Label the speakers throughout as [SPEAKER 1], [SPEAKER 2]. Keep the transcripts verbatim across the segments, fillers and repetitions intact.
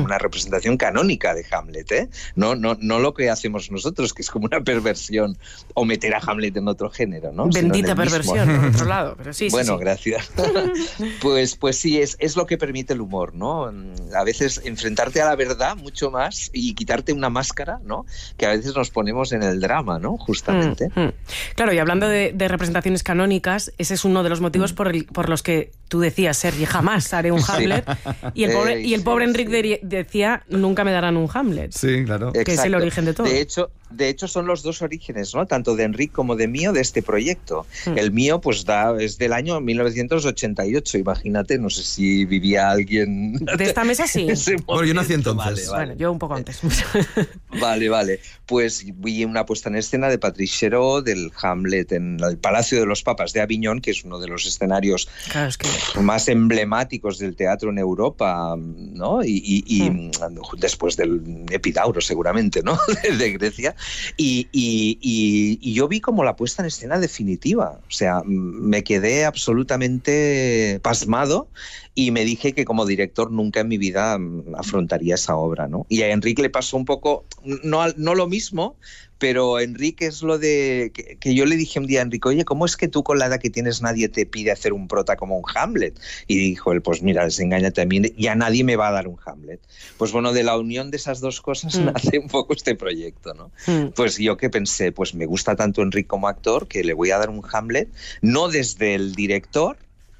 [SPEAKER 1] una representación canónica de Hamlet, ¿eh? No, no, no lo que hacemos nosotros, que es como una perversión, o meter a Hamlet en otro género, ¿no?
[SPEAKER 2] Bendita perversión, por otro lado. Pero sí,
[SPEAKER 1] bueno,
[SPEAKER 2] sí, sí.
[SPEAKER 1] gracias. pues, pues sí, es, es lo que permite el humor, ¿no? A veces enfrentarte a la verdad mucho más y quitarte una máscara, ¿no? Que a veces nos ponemos en el drama, ¿no? Justamente.
[SPEAKER 2] Mm, mm. Claro, y hablando de, de representaciones canónicas, ese es uno de los motivos mm. por, el, por los que tú decías, Sergi, jamás haré un Hamlet. Sí. Y el pobre, y el pobre sí, Enric sí. decía, nunca me darán un Hamlet.
[SPEAKER 3] Sí, claro.
[SPEAKER 2] Que
[SPEAKER 1] Exacto.
[SPEAKER 2] es el origen de todo.
[SPEAKER 1] De hecho, de hecho, son los dos orígenes, ¿no? Tanto de Enric como de mío, de este proyecto. Mm. El mío, pues, da, es del año mil novecientos ochenta y ocho, imagínate, no sé si vivía alguien...
[SPEAKER 2] De esta mesa sí.
[SPEAKER 3] Bueno, yo nací entonces.
[SPEAKER 1] Vale, vale.
[SPEAKER 2] Bueno, yo un poco antes.
[SPEAKER 1] Vale, vale. Pues vi una puesta en escena de Patrice Chéreau del Hamlet en el Palacio de los Papas de Aviñón, que es uno de los escenarios
[SPEAKER 2] claro, es que...
[SPEAKER 1] más emblemáticos del teatro en Europa, ¿no? Y, y, y mm. después del Epidauro, seguramente, ¿no? de Grecia. Y, y, y, y yo vi como la puesta en escena definitiva. O sea, me quedé absolutamente pasmado y me dije que como director nunca en mi vida afrontaría esa obra, ¿no? Y a Enric le pasó un poco, no, no lo mismo, pero Enric es lo de... Que, que yo le dije un día a Enric, oye, ¿cómo es que tú con la edad que tienes nadie te pide hacer un prota como un Hamlet? Y dijo él, pues mira, desengáñate a mí, ya nadie me va a dar un Hamlet. Pues bueno, de la unión de esas dos cosas mm. nace un poco este proyecto, ¿no? Mm. Pues yo que pensé, pues me gusta tanto Enric como actor que le voy a dar un Hamlet, no desde el director,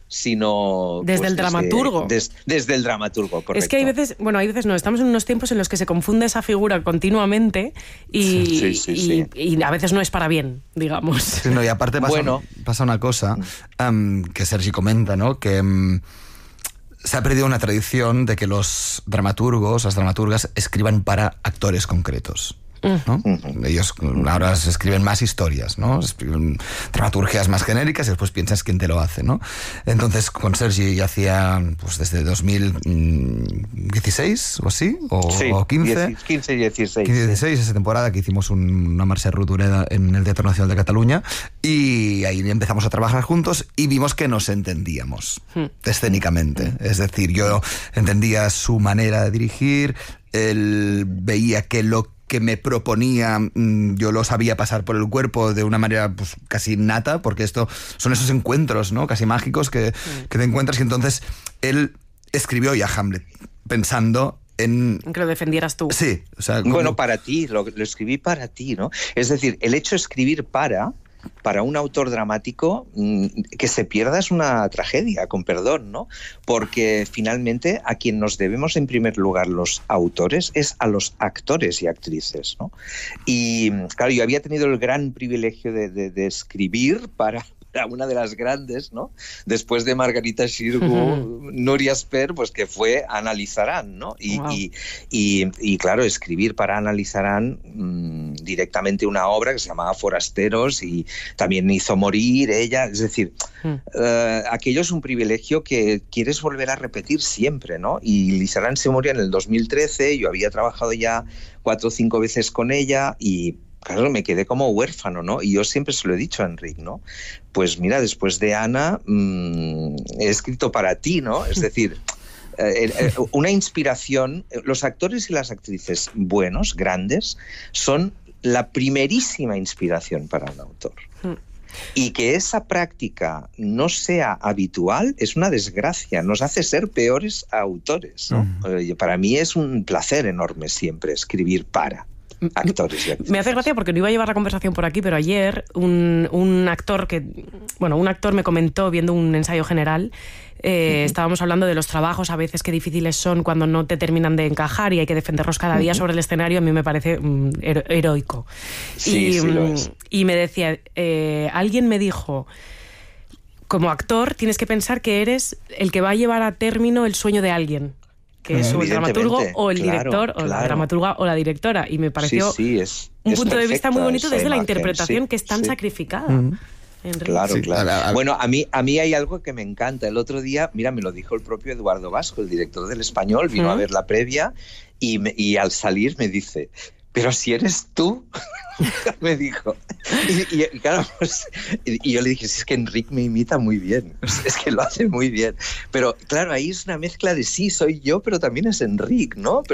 [SPEAKER 1] sino
[SPEAKER 2] desde
[SPEAKER 1] pues,
[SPEAKER 2] el dramaturgo
[SPEAKER 1] desde, des, desde el dramaturgo, correcto.
[SPEAKER 2] Es que hay veces, bueno, hay veces no, estamos en unos tiempos en los que se confunde esa figura continuamente y,
[SPEAKER 1] sí, sí,
[SPEAKER 2] y,
[SPEAKER 1] sí.
[SPEAKER 2] y a veces no es para bien, digamos.
[SPEAKER 3] Sí, no, y aparte pasa,
[SPEAKER 1] bueno.
[SPEAKER 3] pasa una cosa um, que Sergi comenta, ¿no? Que um, se ha perdido una tradición de que los dramaturgos, las dramaturgas, escriban para actores concretos, ¿no? Uh-huh. Ellos ahora se escriben más historias, ¿no? Escriben dramaturgias más genéricas y después piensas quién te lo hace, ¿no? Entonces con Sergi hacía pues desde dos mil dieciséis o así, o,
[SPEAKER 1] sí,
[SPEAKER 3] o quince,
[SPEAKER 1] quince, dieciséis,
[SPEAKER 3] quince, dieciséis, esa temporada que hicimos un, una marcha ruturera en el Teatro Nacional de Cataluña, y ahí empezamos a trabajar juntos y vimos que nos entendíamos hmm. escénicamente, es decir, yo entendía su manera de dirigir, él veía que lo que me proponía, yo lo sabía pasar por el cuerpo de una manera pues, casi innata, porque esto son esos encuentros, ¿no? Casi mágicos que, sí. que te encuentras, y entonces él escribió ya Hamlet pensando en...
[SPEAKER 2] que lo defendieras tú.
[SPEAKER 3] Sí. O sea, como...
[SPEAKER 1] Bueno, para ti, lo, lo escribí para ti, ¿no? Es decir, el hecho de escribir para... para un autor dramático, que se pierda es una tragedia, con perdón, ¿no? Porque finalmente a quien nos debemos en primer lugar los autores es a los actores y actrices, ¿no? Y claro, yo había tenido el gran privilegio de, de, de escribir para... una de las grandes, ¿no? Después de Margarita Xirgu, uh-huh. Núria Esper, pues que fue Ana Lizaran, ¿no? Y, wow. y, y, y claro, escribir para Ana Lizaran mmm, directamente una obra que se llamaba Forasteros, y también hizo morir ella, es decir, uh-huh. uh, aquello es un privilegio que quieres volver a repetir siempre, ¿no? Y Lizaran se murió en el dos mil trece, yo había trabajado ya cuatro o cinco veces con ella y claro, me quedé como huérfano, ¿no? Y yo siempre se lo he dicho a Enric, ¿no? Pues mira, después de Ana, mmm, he escrito para ti, ¿no? Es decir, eh, eh, una inspiración. Los actores y las actrices buenos, grandes, son la primerísima inspiración para un autor. Y que esa práctica no sea habitual es una desgracia, nos hace ser peores autores, ¿no? Uh-huh. Para mí es un placer enorme siempre escribir para actores y actrices.
[SPEAKER 2] Me hace gracia porque no iba a llevar la conversación por aquí, pero ayer un, un actor que, bueno, un actor me comentó viendo un ensayo general, eh, uh-huh. estábamos hablando de los trabajos a veces qué difíciles son cuando no te terminan de encajar y hay que defenderlos cada día uh-huh. sobre el escenario. A mí me parece um, hero- heroico.
[SPEAKER 1] Sí,
[SPEAKER 2] y,
[SPEAKER 1] sí lo es.
[SPEAKER 2] Y me decía, eh, alguien me dijo, como actor tienes que pensar que eres el que va a llevar a término el sueño de alguien, que es o el dramaturgo o el
[SPEAKER 1] claro,
[SPEAKER 2] director o
[SPEAKER 1] claro.
[SPEAKER 2] la dramaturga o la directora, y me pareció
[SPEAKER 1] sí, sí, es,
[SPEAKER 2] un
[SPEAKER 1] es
[SPEAKER 2] punto de vista muy bonito desde la
[SPEAKER 1] imagen,
[SPEAKER 2] interpretación
[SPEAKER 1] sí,
[SPEAKER 2] que es tan
[SPEAKER 1] sí.
[SPEAKER 2] sacrificada.
[SPEAKER 3] Uh-huh.
[SPEAKER 1] Claro,
[SPEAKER 3] sí,
[SPEAKER 1] claro.
[SPEAKER 3] a, a,
[SPEAKER 1] bueno, a mí, a mí hay algo que me encanta. El otro día, mira, me lo dijo el propio Eduardo Vasco, el director del Español, vino ¿Mm? a ver la previa y, me, y al salir me dice, pero si eres tú, me dijo. Y, y, y claro, pues, y, y yo le dije, si es que Enric me imita muy bien, es que lo hace muy bien. Pero claro, ahí es una mezcla de sí, soy yo, pero también es Enric, ¿no? Pero